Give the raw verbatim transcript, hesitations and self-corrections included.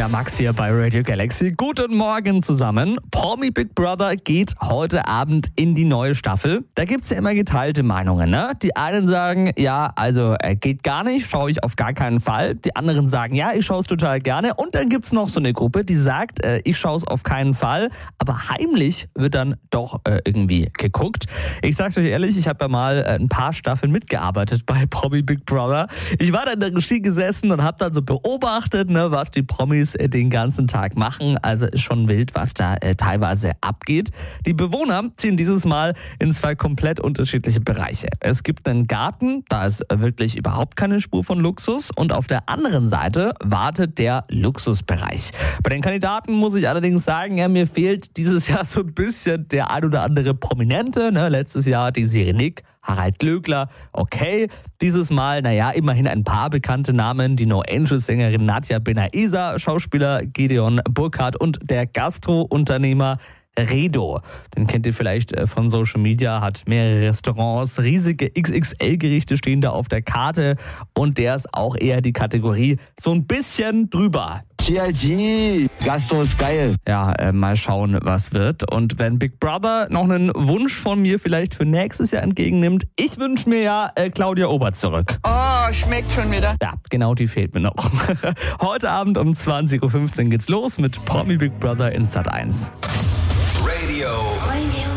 Ja, Max hier bei Radio Galaxy. Guten Morgen zusammen. Promi Big Brother geht heute Abend in die neue Staffel. Da gibt's ja immer geteilte Meinungen, ne? Die einen sagen, ja, also äh, geht gar nicht, schaue ich auf gar keinen Fall. Die anderen sagen, ja, ich schaue es total gerne. Und dann gibt's noch so eine Gruppe, die sagt, äh, ich schaue es auf keinen Fall. Aber heimlich wird dann doch äh, irgendwie geguckt. Ich sag's euch ehrlich, ich habe ja mal äh, ein paar Staffeln mitgearbeitet bei Promi Big Brother. Ich war da in der Regie gesessen und habe dann so beobachtet, ne, was die Promis äh, den ganzen Tag machen. Also ist schon wild, was da äh, teilweise abgeht. Die Bewohner ziehen dieses Mal in zwei komplett unterschiedliche Bereiche. Es gibt einen Garten, da ist wirklich überhaupt keine Spur von Luxus. Und auf der anderen Seite wartet der Luxusbereich. Bei den Kandidaten muss ich allerdings sagen, ja, mir fehlt dieses Jahr so ein bisschen der ein oder andere Prominente. Ne? Letztes Jahr die Sirenik, Harald Glöckler, okay. Dieses Mal, naja, immerhin ein paar bekannte Namen. Die No-Angels-Sängerin Nadja Benaisa, Schauspieler Gideon Burkhardt und der Gastro-Unternehmer Redo. Den kennt ihr vielleicht von Social Media, hat mehrere Restaurants, riesige X X L-Gerichte stehen da auf der Karte und der ist auch eher die Kategorie so ein bisschen drüber. T L G, Gastro ist geil. Ja, äh, mal schauen, was wird. Und wenn Big Brother noch einen Wunsch von mir vielleicht für nächstes Jahr entgegennimmt, ich wünsche mir ja äh, Claudia Obert zurück. Oh, schmeckt schon wieder. Ja, genau, die fehlt mir noch. Heute Abend um zwanzig Uhr fünfzehn geht's los mit Promi Big Brother in Sat eins.